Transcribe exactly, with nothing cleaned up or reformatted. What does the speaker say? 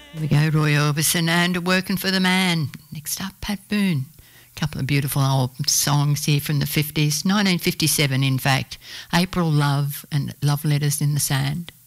Here we go, Roy Orbison and Working for the Man. Next up, Pat Boone. A couple of beautiful old songs here from the fifties, nineteen fifty-seven in fact. April Love and Love Letters in the Sand.